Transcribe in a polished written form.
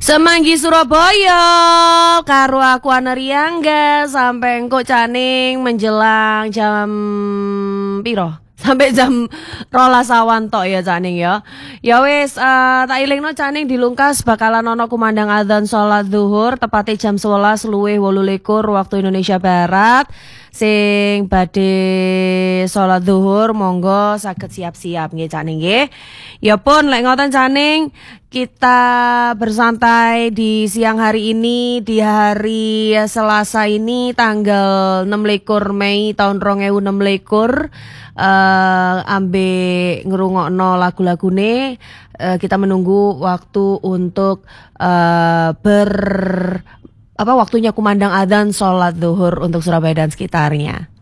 Semanggi Surabaya karo aku Ana Riyangga sampai engko caning menjelang jam piro? Sampai jam 12 awan tok ya caning ya. Ya wis tak ilingno caning dilungkas bakalan ono kumandang adzan salat zuhur tepatnya jam 11 luwih 28 waktu Indonesia Barat. Sing badhe salat zuhur monggo saged siap-siap nggih caning nggih. Ya pun lek ngoten caning kita bersantai di siang hari ini di hari Selasa ini tanggal 26 Mei tahun 2026 ambe ngrungokno lagu-lagune kita menunggu waktu untuk waktunya kumandang adzan salat zuhur untuk Surabaya dan sekitarnya.